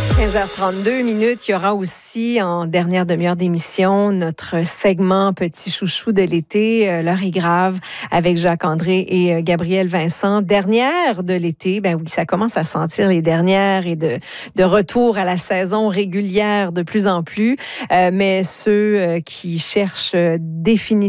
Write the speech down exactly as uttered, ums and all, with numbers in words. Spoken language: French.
quinze heures trente-deux minutes, il y aura aussi en dernière demi-heure d'émission notre segment Petit chouchou de l'été, euh, l'heure est grave avec Jacques-André et euh, Gabriel Vincent. Dernière de l'été, ben oui, ça commence à sentir les dernières et de, de retour à la saison régulière de plus en plus. Euh, mais ceux euh, qui cherchent définitivement